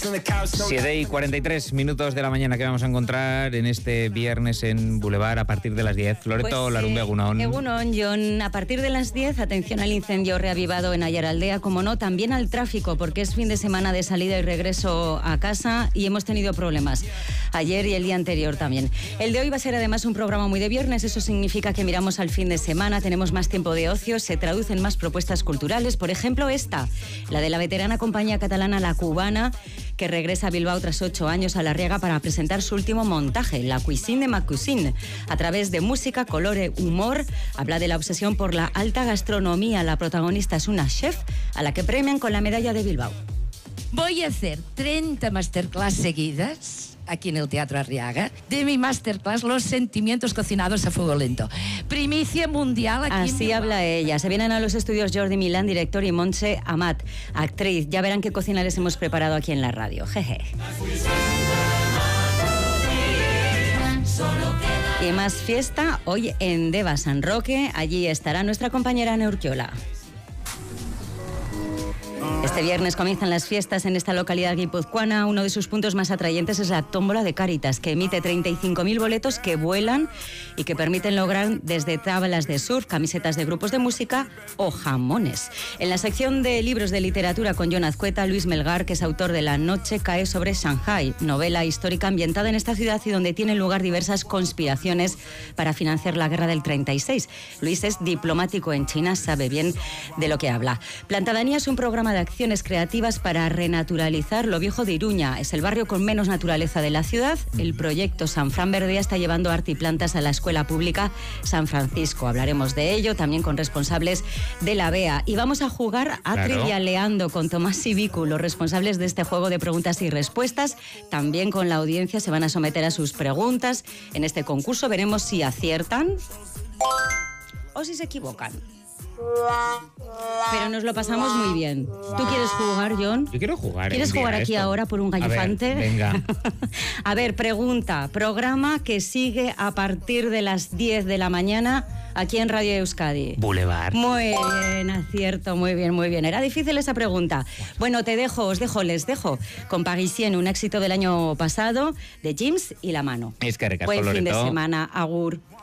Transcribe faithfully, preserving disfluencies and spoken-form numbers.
siete y cuarenta y tres minutos de la mañana que vamos a encontrar en este viernes en Boulevard a partir de las diez. Loreto, pues, Larumbe, eh, Egunon. Egunon, John. A partir de las diez, atención al incendio reavivado en Ayaraldea, como no, también al tráfico, porque es fin de semana de salida y regreso a casa y hemos tenido problemas ayer y el día anterior también. El de hoy va a ser además un programa muy de viernes, eso significa que miramos al fin de semana, tenemos más tiempo de ocio, se traducen más propuestas culturales, por ejemplo esta, la de la veterana compañía catalana La Cubana, que regresa a Bilbao tras ocho años a La Riega para presentar su último montaje, La Cuisine de ma Cuisine. A través de música, color y humor, habla de la obsesión por la alta gastronomía. La protagonista es una chef a la que premian con la medalla de Bilbao. Voy a hacer treinta masterclass seguidas aquí en el Teatro Arriaga, de mi masterclass Los sentimientos cocinados a fuego lento. Primicia mundial aquí. Así habla ella. Se vienen a los estudios Jordi Milán, director, y Montse Amat, actriz. Ya verán qué cocina les hemos preparado aquí en la radio. Jeje. Y más fiesta hoy en Deva San Roque. Allí estará nuestra compañera Neurquiola. Este viernes comienzan las fiestas en esta localidad guipuzcoana. Uno de sus puntos más atrayentes es la tómbola de Cáritas, que emite treinta y cinco mil boletos que vuelan y que permiten lograr desde tablas de surf, camisetas de grupos de música o jamones. En la sección de libros de literatura con Jon Azcueta, Luis Melgar, que es autor de La noche cae sobre Shanghái, novela histórica ambientada en esta ciudad y donde tienen lugar diversas conspiraciones para financiar la guerra del treinta y seis. Luis es diplomático en China, sabe bien de lo que habla. Plantadanía es un programa de acciones creativas para renaturalizar lo viejo de Iruña. Es el barrio con menos naturaleza de la ciudad. El proyecto San Fran Verdea está llevando arte y plantas a la escuela pública San Francisco. Hablaremos de ello también con responsables de la B E A. Y vamos a jugar a Claro. Trivialeando con Tomás y Vicu, los responsables de este juego de preguntas y respuestas. También con la audiencia se van a someter a sus preguntas. En este concurso veremos si aciertan o si se equivocan. Pero nos lo pasamos muy bien. ¿Tú quieres jugar, John? Yo quiero jugar. ¿Quieres un día jugar a aquí esto. ahora por un A ver, gallifante? venga. A ver, pregunta. Programa que sigue a partir de las diez de la mañana aquí en Radio Euskadi. Boulevard. Muy bien, acierto, muy bien, muy bien. Era difícil esa pregunta. Bueno, te dejo, os dejo, les dejo con Parisien, un éxito del año pasado de James y La Mano. Es que recasco, Buen fin de Loreto. semana, agur.